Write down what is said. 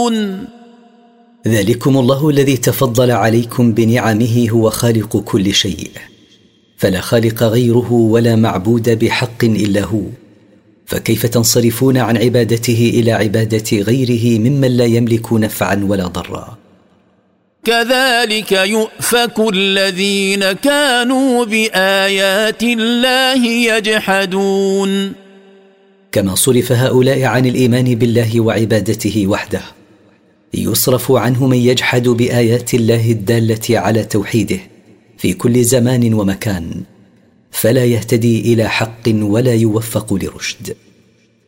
يجحدون. ذلكم الله الذي تفضل عليكم بنعمه هو خالق كل شيء، فلا خالق غيره ولا معبود بحق إلا هو، فكيف تنصرفون عن عبادته إلى عبادة غيره ممن لا يملك نفعا ولا ضرا؟ كذلك يؤفك الذين كانوا بآيات الله يجحدون. كما صرف هؤلاء عن الإيمان بالله وعبادته وحده، يصرف عنه من يجحد بآيات الله الدالة على توحيده في كل زمان ومكان، فلا يهتدي إلى حق ولا يوفق لرشد.